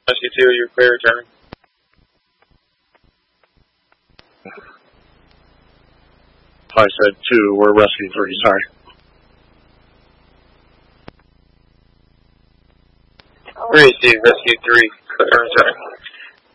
Rescue 2, you're clear return. I said 2, we're Rescue 3, sorry. Receive Rescue 3, clear return.